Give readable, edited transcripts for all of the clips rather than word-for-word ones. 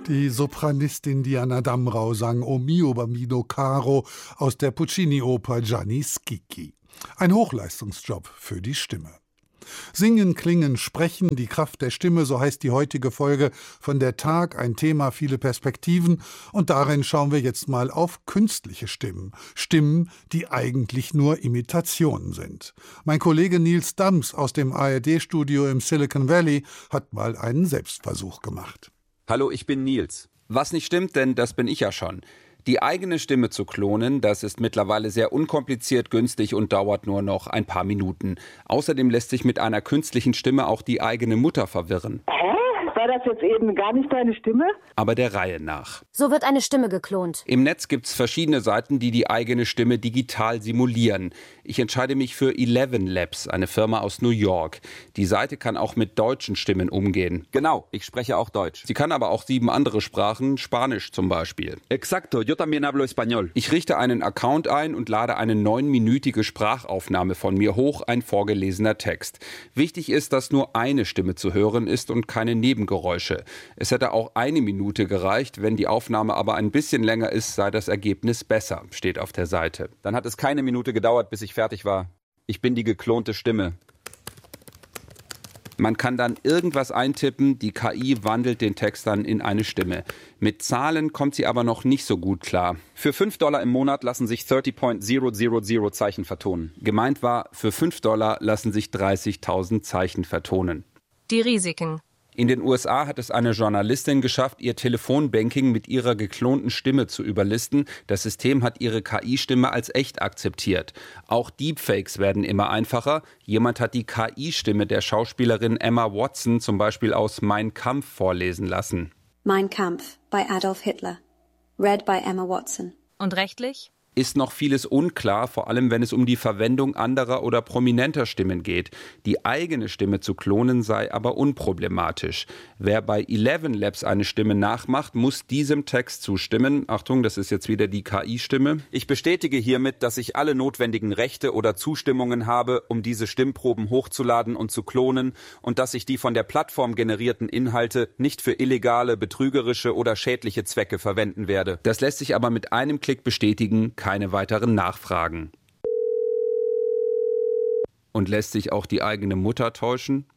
Die Sopranistin Diana Damrau sang O mio bambino caro aus der Puccini-Oper Gianni Schicchi. Ein Hochleistungsjob für die Stimme. Singen, klingen, sprechen, die Kraft der Stimme, so heißt die heutige Folge von der Tag, ein Thema, viele Perspektiven. Und darin schauen wir jetzt mal auf künstliche Stimmen. Stimmen, die eigentlich nur Imitationen sind. Mein Kollege Nils Dams aus dem ARD-Studio im Silicon Valley hat mal einen Selbstversuch gemacht. Hallo, ich bin Nils. Was nicht stimmt, denn das bin ich ja schon. Die eigene Stimme zu klonen, das ist mittlerweile sehr unkompliziert, günstig und dauert nur noch ein paar Minuten. Außerdem lässt sich mit einer künstlichen Stimme auch die eigene Mutter verwirren. War das jetzt eben gar nicht deine Stimme? Aber der Reihe nach. So wird eine Stimme geklont. Im Netz gibt's verschiedene Seiten, die die eigene Stimme digital simulieren. Ich entscheide mich für ElevenLabs, eine Firma aus New York. Die Seite kann auch mit deutschen Stimmen umgehen. Genau, ich spreche auch Deutsch. Sie kann aber auch 7 andere Sprachen, Spanisch zum Beispiel. Exacto, yo también hablo español. Ich richte einen Account ein und lade eine 9-minütige Sprachaufnahme von mir hoch, ein vorgelesener Text. Wichtig ist, dass nur eine Stimme zu hören ist und keine Nebengeräusche. Es hätte auch 1 Minute gereicht, wenn die Aufnahme aber ein bisschen länger ist, sei das Ergebnis besser, steht auf der Seite. Dann hat es keine Minute gedauert, bis ich fertig war. Ich bin die geklonte Stimme. Man kann dann irgendwas eintippen, die KI wandelt den Text dann in eine Stimme. Mit Zahlen kommt sie aber noch nicht so gut klar. Für $5 im Monat lassen sich 30.000 Zeichen vertonen. Gemeint war, für $5 lassen sich 30.000 Zeichen vertonen. Die Risiken. In den USA hat es eine Journalistin geschafft, ihr Telefonbanking mit ihrer geklonten Stimme zu überlisten. Das System hat ihre KI-Stimme als echt akzeptiert. Auch Deepfakes werden immer einfacher. Jemand hat die KI-Stimme der Schauspielerin Emma Watson zum Beispiel aus Mein Kampf vorlesen lassen. Mein Kampf by Adolf Hitler. Read by Emma Watson. Und rechtlich? Ist noch vieles unklar, vor allem wenn es um die Verwendung anderer oder prominenter Stimmen geht. Die eigene Stimme zu klonen sei aber unproblematisch. Wer bei ElevenLabs eine Stimme nachmacht, muss diesem Text zustimmen. Achtung, das ist jetzt wieder die KI-Stimme. Ich bestätige hiermit, dass ich alle notwendigen Rechte oder Zustimmungen habe, um diese Stimmproben hochzuladen und zu klonen und dass ich die von der Plattform generierten Inhalte nicht für illegale, betrügerische oder schädliche Zwecke verwenden werde. Das lässt sich aber mit einem Klick bestätigen. Keine weiteren Nachfragen. Und lässt sich auch die eigene Mutter täuschen?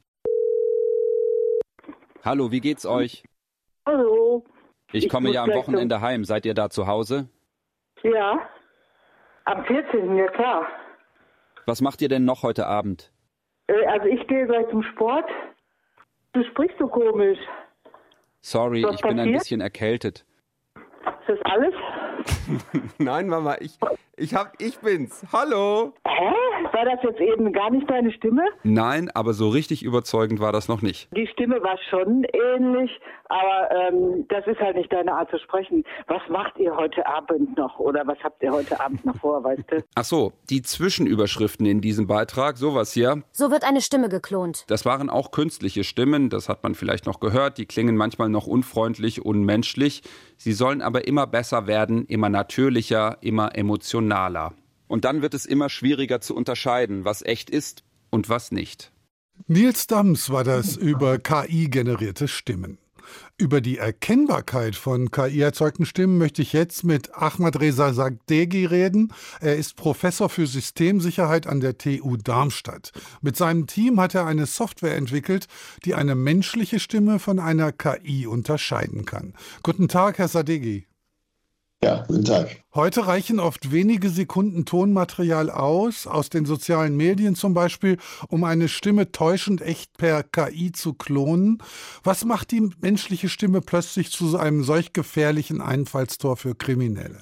Hallo, wie geht's euch? Hallo. Ich komme ja am Wochenende heim. Seid ihr da zu Hause? Ja, am 14. Ja klar. Was macht ihr denn noch heute Abend? Also ich gehe gleich zum Sport. Du sprichst so komisch. Sorry, ich bin ein bisschen erkältet. Ist das alles? Nein, Mama, ich bin's. Hallo. Hä? War das jetzt eben gar nicht deine Stimme? Nein, aber so richtig überzeugend war das noch nicht. Die Stimme war schon ähnlich, aber das ist halt nicht deine Art zu sprechen. Was macht ihr heute Abend noch oder was habt ihr heute Abend noch vor, weißt du? Ach so, die Zwischenüberschriften in diesem Beitrag, sowas hier. So wird eine Stimme geklont. Das waren auch künstliche Stimmen, das hat man vielleicht noch gehört. Die klingen manchmal noch unfreundlich, unmenschlich. Sie sollen aber immer besser werden, immer natürlicher, immer emotionaler. Und dann wird es immer schwieriger zu unterscheiden, was echt ist und was nicht. Nils Dams war das über KI-generierte Stimmen. Über die Erkennbarkeit von KI-erzeugten Stimmen möchte ich jetzt mit Ahmadreza Sagdegi reden. Er ist Professor für Systemsicherheit an der TU Darmstadt. Mit seinem Team hat er eine Software entwickelt, die eine menschliche Stimme von einer KI unterscheiden kann. Guten Tag, Herr Sagdegi. Ja, guten Tag. Heute reichen oft wenige Sekunden Tonmaterial aus den sozialen Medien zum Beispiel, um eine Stimme täuschend echt per KI zu klonen. Was macht die menschliche Stimme plötzlich zu einem solch gefährlichen Einfallstor für Kriminelle?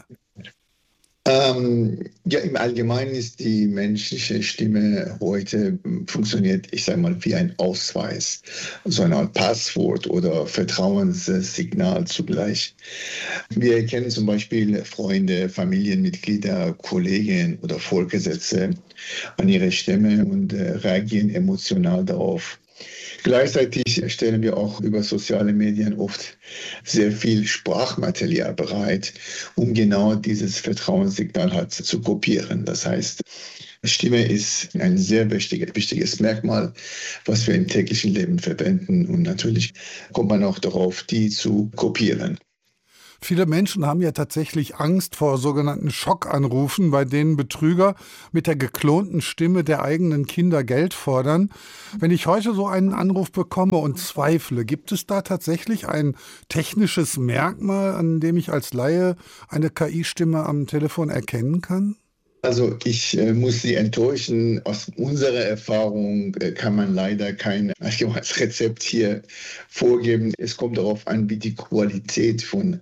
Ja, im Allgemeinen ist die menschliche Stimme heute funktioniert, ich sage mal, wie ein Ausweis, so eine Art Passwort oder Vertrauenssignal zugleich. Wir kennen zum Beispiel Freunde, Familienmitglieder, Kollegen oder Vorgesetzte an ihre Stimme und reagieren emotional darauf. Gleichzeitig stellen wir auch über soziale Medien oft sehr viel Sprachmaterial bereit, um genau dieses Vertrauenssignal halt zu kopieren. Das heißt, Stimme ist ein sehr wichtiges Merkmal, was wir im täglichen Leben verwenden. Und natürlich kommt man auch darauf, die zu kopieren. Viele Menschen haben ja tatsächlich Angst vor sogenannten Schockanrufen, bei denen Betrüger mit der geklonten Stimme der eigenen Kinder Geld fordern. Wenn ich heute so einen Anruf bekomme und zweifle, gibt es da tatsächlich ein technisches Merkmal, an dem ich als Laie eine KI-Stimme am Telefon erkennen kann? Also ich muss Sie enttäuschen. Aus unserer Erfahrung kann man leider kein allgemeines Rezept hier vorgeben. Es kommt darauf an, wie die Qualität von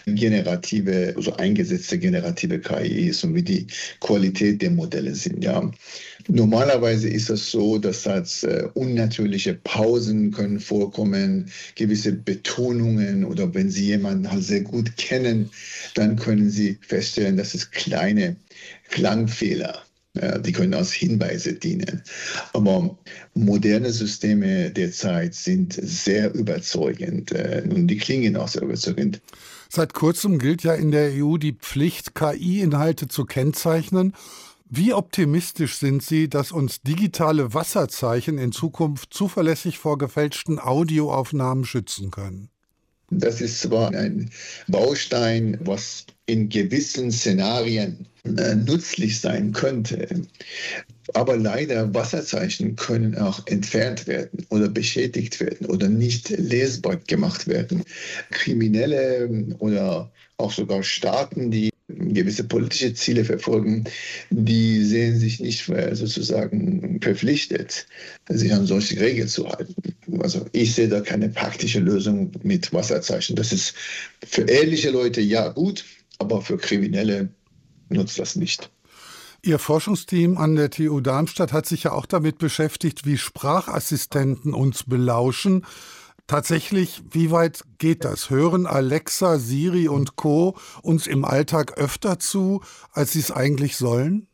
eingesetzte generative KI ist und wie die Qualität der Modelle sind. Ja. Normalerweise ist es so, dass unnatürliche Pausen können vorkommen, gewisse Betonungen, oder wenn Sie jemanden halt sehr gut kennen, dann können Sie feststellen, dass es kleine Klangfehler, die können als Hinweise dienen. Aber moderne Systeme derzeit sind sehr überzeugend und die klingen auch sehr überzeugend. Seit kurzem gilt ja in der EU die Pflicht, KI-Inhalte zu kennzeichnen. Wie optimistisch sind Sie, dass uns digitale Wasserzeichen in Zukunft zuverlässig vor gefälschten Audioaufnahmen schützen können? Das ist zwar ein Baustein, was in gewissen Szenarien nützlich sein könnte, aber leider Wasserzeichen können auch entfernt werden oder beschädigt werden oder nicht lesbar gemacht werden. Kriminelle oder auch sogar Staaten, die gewisse politische Ziele verfolgen, die sehen sich nicht sozusagen verpflichtet, sich an solche Regeln zu halten. Also ich sehe da keine praktische Lösung mit Wasserzeichen. Das ist für ehrliche Leute ja gut, aber für Kriminelle nutzt das nicht. Ihr Forschungsteam an der TU Darmstadt hat sich ja auch damit beschäftigt, wie Sprachassistenten uns belauschen. Tatsächlich, wie weit geht das? Hören Alexa, Siri und Co. uns im Alltag öfter zu, als sie es eigentlich sollen?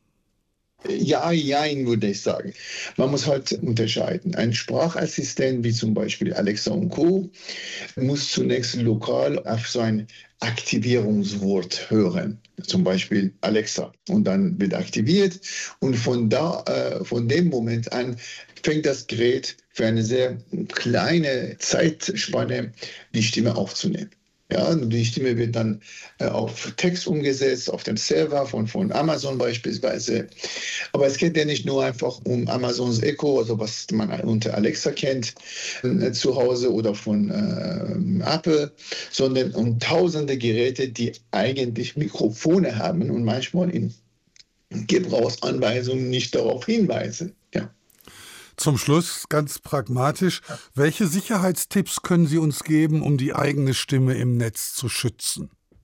Ja, jein, würde ich sagen. Man muss halt unterscheiden. Ein Sprachassistent wie zum Beispiel Alexa und Co. muss zunächst lokal auf so ein Aktivierungswort hören, zum Beispiel Alexa, und dann wird aktiviert und von dem Moment an fängt das Gerät für eine sehr kleine Zeitspanne die Stimme aufzunehmen. Ja, die Stimme wird dann auf Text umgesetzt, auf dem Server von Amazon beispielsweise. Aber es geht ja nicht nur einfach um Amazons Echo, also was man unter Alexa kennt, zu Hause oder von Apple, sondern um tausende Geräte, die eigentlich Mikrofone haben und manchmal in Gebrauchsanweisungen nicht darauf hinweisen. Ja. Zum Schluss ganz pragmatisch, welche Sicherheitstipps können Sie uns geben, um die eigene Stimme im Netz zu schützen?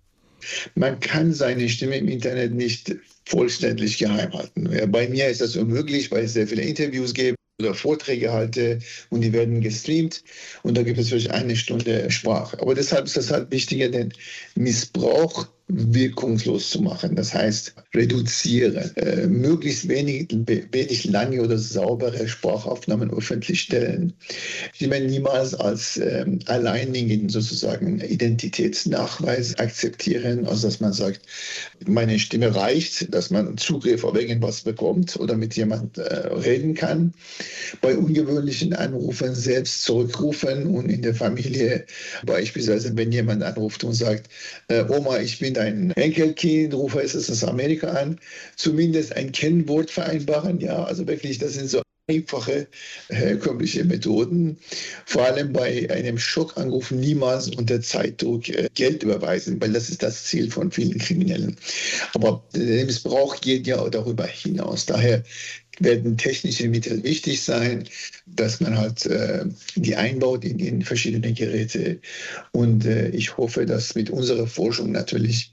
Man kann seine Stimme im Internet nicht vollständig geheim halten. Bei mir ist das unmöglich, weil es sehr viele Interviews gibt oder Vorträge halte und die werden gestreamt und da gibt es wirklich 1 Stunde Sprache. Aber deshalb ist das halt wichtiger, den Missbrauch wirkungslos zu machen. Das heißt, reduzieren, möglichst wenig lange oder saubere Sprachaufnahmen öffentlich stellen. Die man niemals als alleinigen sozusagen Identitätsnachweis akzeptieren, also dass man sagt, meine Stimme reicht, dass man Zugriff auf irgendwas bekommt oder mit jemand reden kann. Bei ungewöhnlichen Anrufen selbst zurückrufen und in der Familie beispielsweise, wenn jemand anruft und sagt, Oma, ich bin dein Enkelkind, rufe es aus Amerika an, zumindest ein Kennwort vereinbaren. Ja, also wirklich, das sind so einfache, herkömmliche Methoden. Vor allem bei einem Schockanruf niemals unter Zeitdruck Geld überweisen, weil das ist das Ziel von vielen Kriminellen. Aber der Missbrauch geht ja darüber hinaus. Daher werden technische Mittel wichtig sein, dass man halt die einbaut in die verschiedenen Geräte. Und ich hoffe, dass mit unserer Forschung natürlich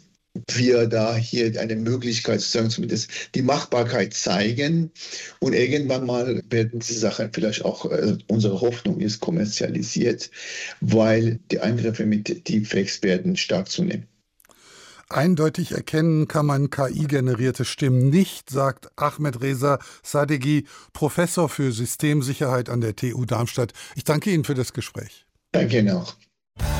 wir da hier eine Möglichkeit, sozusagen zumindest die Machbarkeit zeigen. Und irgendwann mal werden diese Sachen vielleicht auch, unsere Hoffnung ist, kommerzialisiert, weil die Angriffe mit Deepfakes werden stark zunehmen. Eindeutig erkennen kann man KI-generierte Stimmen nicht, sagt Ahmed Reza Sadeghi, Professor für Systemsicherheit an der TU Darmstadt. Ich danke Ihnen für das Gespräch. Danke Ihnen auch.